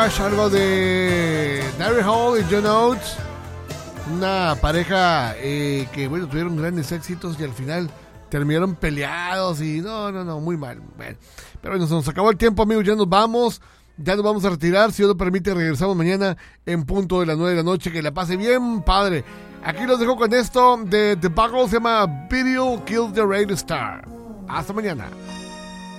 Algo de Daryl Hall y John Oates, una pareja que bueno, tuvieron grandes éxitos y al final terminaron peleados y no, muy mal. Bueno, pero bueno, se nos acabó el tiempo, amigos, ya nos vamos a retirar. Si Dios lo permite, regresamos mañana en punto de las 9 de la noche. Que la pase bien, padre. Aquí los dejo con esto de The Buggles, se llama Video Kill the Radio Star. Hasta mañana.